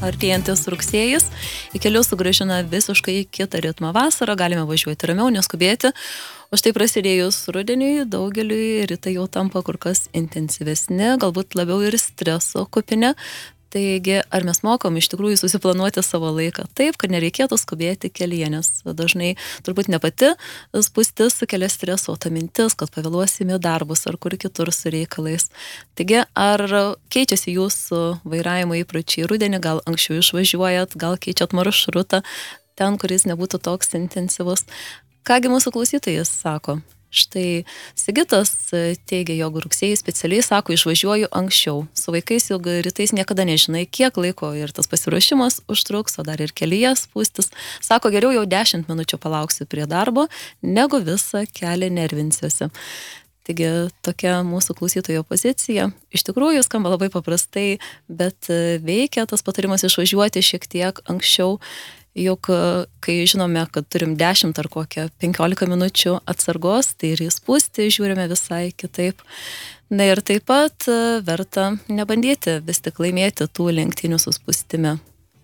artėjantis rugsėjis į kelius sugrąžina visiškai kitą ritmą. Vasarą galime važiuoti ramiau, neskubėti. O štai prasidėjus rudeniui, daugeliui rytai jau tampa kur kas intensyvesni, galbūt labiau ir streso kupini. Taigi, ar mes mokam iš tikrųjų susiplanuoti savo laiką taip, kad nereikėtų skubėti kelyje, nes dažnai turbūt ne pati spūstis sukelia streso, o ta mintis, kad pavėluosime darbus ar kur kitur su reikalais. Taigi, ar keičiasi jūsų vairavimo įpročiai rudenį, gal anksčiau išvažiuojat, gal keičiat maršrutą ten, kuris nebūtų toks intensyvus? Kągi mūsų klausytojas sako? Štai Sigitas teigia, jog rugsėjai specialiai sako, išvažiuoju anksčiau. Su vaikais juk rytais niekada nežinai, kiek laiko ir tas pasiruošimas užtruks, o dar ir kelyje spūstis. Sako, geriau jau 10 minučių palauksiu prie darbo, negu visą kelią nervinsiuosi. Taigi tokia mūsų klausytojo pozicija. Iš tikrųjų skamba labai paprastai, bet veikia tas patarimas išvažiuoti šiek tiek anksčiau. Juk kai žinome, kad turim 10 ar kokią 15 minučių atsargos, tai ir į spūstį žiūrime visai kitaip. Na ir taip pat verta nebandyti vis tik laimėti tų lenktynių su spūstimi.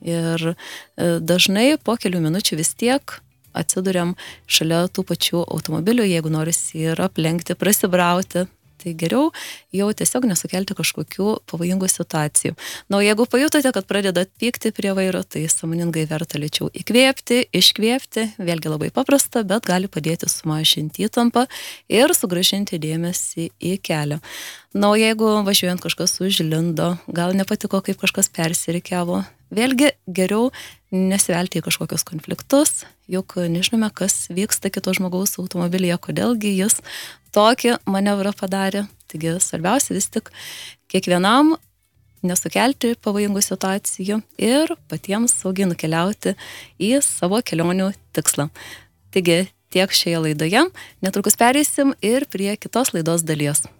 Ir dažnai po kelių minučių vis tiek atsiduriam šalia tų pačių automobilių, jeigu norisi ir aplenkti, prasibrauti. Tai geriau jau tiesiog nesukelti kažkokių pavojingų situacijų. Na, o jeigu pajutote, kad pradedat pykti prie vairo, tai sąmoningai verta lėčiau įkvėpti, iškvėpti, vėlgi labai paprasta, bet gali padėti sumažinti įtampą ir sugrąžinti dėmesį į kelią. Na, o jeigu važiuojant kažkas užlindo, gal nepatiko, kaip kažkas persirikiavo, vėlgi geriau nesivelti į kažkokius konfliktus, juk nežinome, kas vyksta kito žmogaus automobilyje, kodėlgi jis tokį manevrą padarė. Taigi svarbiausia vis tik kiekvienam nesukelti pavojingų situacijų ir patiems saugiai nukeliauti į savo kelionių tikslą. Taigi tiek šioje laidoje, netrukus pereisim ir prie kitos laidos dalies.